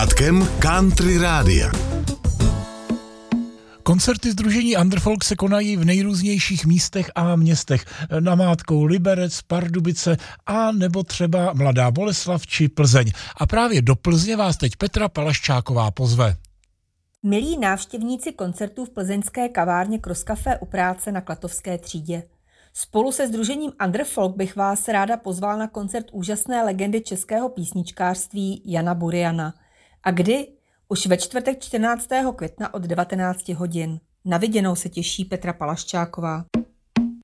Country Rádia. Koncerty sdružení Underfolk se konají v nejrůznějších místech a městech. Namátkou Liberec, Pardubice a nebo třeba Mladá Boleslav či Plzeň. A právě do Plzně vás teď Petra Palaščáková pozve. Milí návštěvníci koncertů v plzeňské kavárně Cross Café u práce na Klatovské třídě. Spolu se sdružením Underfolk bych vás ráda pozval na koncert úžasné legendy českého písničkářství Jana Buriana. A kdy? Už ve čtvrtek 14. května od 19 hodin. Na viděnou se těší Petra Palaščáková.